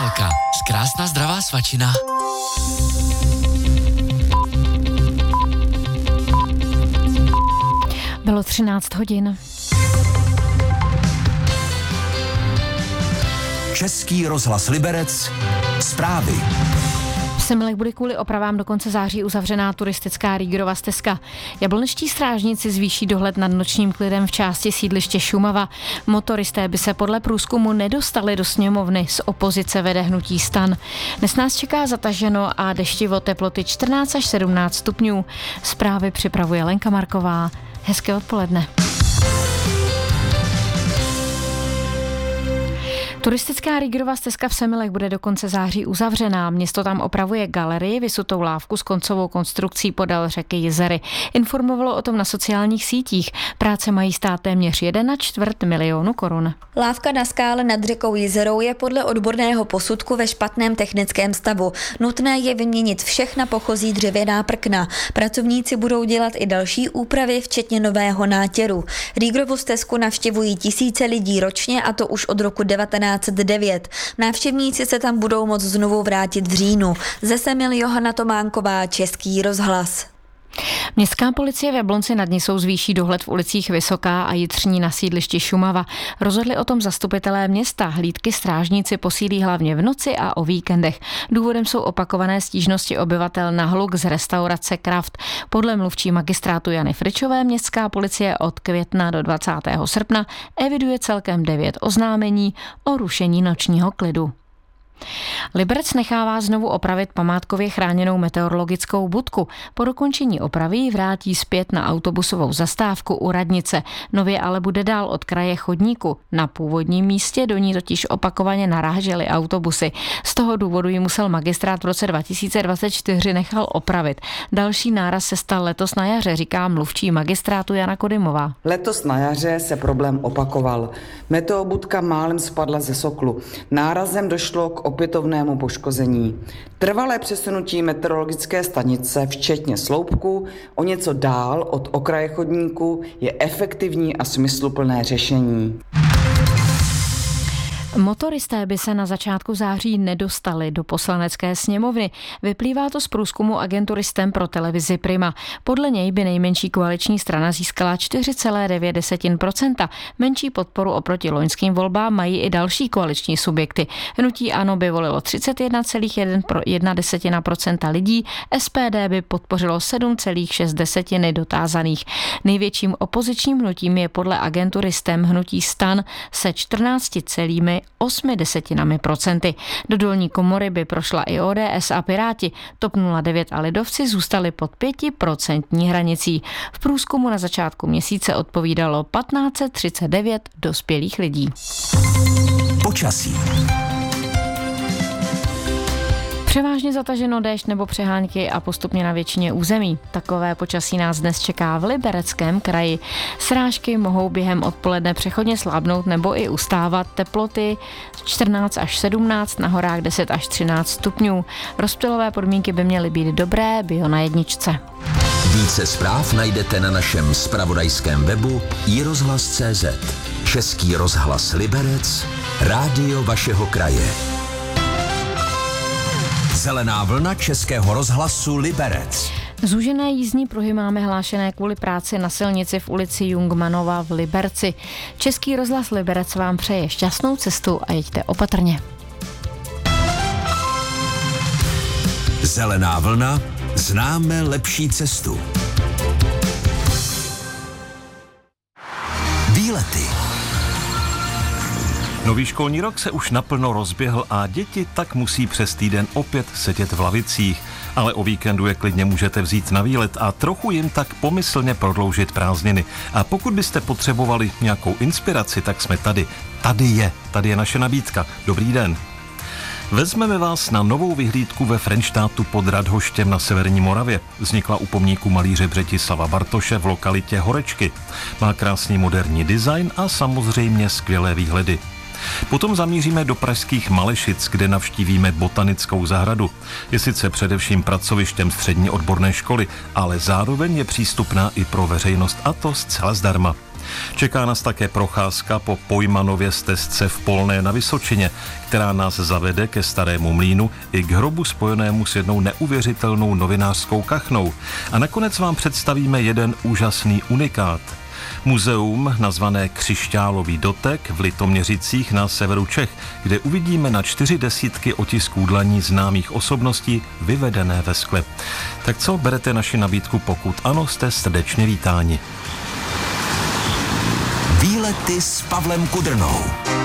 Minerálka. Krásná zdravá svačina. Bylo 13 hodin. Český rozhlas Liberec. Zprávy. V Semilech bude kvůli opravám do konce září uzavřená turistická Riegerova stezka. Jablonští strážníci zvýší dohled nad nočním klidem v části sídliště Šumava. Motoristé by se podle průzkumu nedostali do sněmovny, z opozice vede hnutí STAN. Dnes nás čeká zataženo a deštivo, teploty 14 až 17 stupňů. Zprávy připravuje Lenka Marková. Hezké odpoledne. Turistická Riegerova stezka v Semilech bude do konce září uzavřená. Město tam opravuje galerii, vysutou lávku s koncovou konstrukcí podél řeky Jizery. Informovalo o tom na sociálních sítích. Práce mají stát téměř 1,25 milionu korun. Lávka na skále nad řekou Jizerou je podle odborného posudku ve špatném technickém stavu. Nutné je vyměnit všechna pochozí dřevěná prkna. Pracovníci budou dělat i další úpravy, včetně nového nátěru. Riegerovu stezku navštěvují tisíce lidí ročně, a to už od roku 1909. Návštěvníci se tam budou moct znovu vrátit v říjnu. Ze Semil Johana Tománková, Český rozhlas. Městská policie v Jablonci nad Nisou zvýší dohled v ulicích Vysoká a Jitřní na sídlišti Šumava. Rozhodli o tom zastupitelé města. Hlídky strážníci posílí hlavně v noci a o víkendech. Důvodem jsou opakované stížnosti obyvatel na hluk z restaurace Kraft. Podle mluvčí magistrátu Jany Fričové městská policie od května do 20. srpna eviduje celkem 9 oznámení o rušení nočního klidu. Liberec nechává znovu opravit památkově chráněnou meteorologickou budku. Po dokončení opravy ji vrátí zpět na autobusovou zastávku u radnice. Nově ale bude dál od kraje chodníku. Na původním místě do ní totiž opakovaně narážely autobusy. Z toho důvodu ji musel magistrát v roce 2024 nechal opravit. Další náraz se stal letos na jaře, říká mluvčí magistrátu Jana Kodymová. Letos na jaře se problém opakoval. Meteobudka málem spadla ze soklu. Nárazem došlo k opětovnému poškození. Trvalé přesunutí meteorologické stanice, včetně sloupku, o něco dál od okraje chodníku je efektivní a smysluplné řešení. Motoristé by se na začátku září nedostali do Poslanecké sněmovny. Vyplývá to z průzkumu agentury STEM pro televizi Prima. Podle něj by nejmenší koaliční strana získala 4,9%. Menší podporu oproti loňským volbám mají i další koaliční subjekty. Hnutí ANO by volilo 31,1% lidí, SPD by podpořilo 7,6% dotázaných. Největším opozičním hnutím je podle agentury STEM hnutí STAN se 14,8%. Do dolní komory by prošla i ODS a Piráti. TOP 09 a lidovci zůstali pod 5% hranicí. V průzkumu na začátku měsíce odpovídalo 1539 dospělých lidí. Počasí. Převážně zataženo déšť nebo přehánky a postupně na většině území. Takové počasí nás dnes čeká v Libereckém kraji. Srážky mohou během odpoledne přechodně slábnout nebo i ustávat. Teploty 14 až 17, na horách 10 až 13 stupňů. Rozptylové podmínky by měly být dobré, Bio na jedničce. Více zpráv najdete na našem zpravodajském webu iRozhlas.cz. Český rozhlas Liberec, rádio vašeho kraje. Zelená vlna Českého rozhlasu Liberec. Zúžené jízdní pruhy máme hlášené kvůli práci na silnici v ulici Jungmanova v Liberci. Český rozhlas Liberec vám přeje šťastnou cestu a jeďte opatrně. Zelená vlna, známe lepší cestu. Výlety. Nový školní rok se už naplno rozběhl a děti tak musí přes týden opět sedět v lavicích. Ale o víkendu je klidně můžete vzít na výlet a trochu jim tak pomyslně prodloužit prázdniny. A pokud byste potřebovali nějakou inspiraci, tak jsme tady. Tady je naše nabídka. Dobrý den. Vezmeme vás na novou vyhlídku ve Frenštátu pod Radhoštěm na severní Moravě. Vznikla u pomníku malíře Břetislava Bartoše v lokalitě Horečky. Má krásný moderní design a samozřejmě skvělé výhledy. Potom zamíříme do pražských Malešic, kde navštívíme botanickou zahradu. Je sice především pracovištěm střední odborné školy, ale zároveň je přístupná i pro veřejnost, a to zcela zdarma. Čeká nás také procházka po Pojmanově stezce v Polné na Vysočině, která nás zavede ke Starému mlýnu i k hrobu spojenému s jednou neuvěřitelnou novinářskou kachnou. A nakonec vám představíme jeden úžasný unikát. Muzeum nazvané Křišťálový dotek v Litoměřicích na severu Čech, kde uvidíme na 40 otisků dlaní známých osobností vyvedené ve skle. Tak co, berete naši nabídku? Pokud ano, jste srdečně vítáni. Výlety s Pavlem Kudrnou.